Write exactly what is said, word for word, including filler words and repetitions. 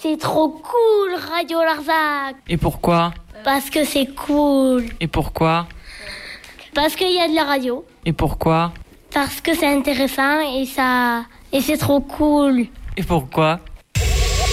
c'est trop cool, Radio Larzac. Et pourquoi ? Parce que c'est cool. Et pourquoi ? Parce qu'il y a de la radio. Et pourquoi ? Parce que c'est intéressant et ça et c'est trop cool. Et pourquoi ?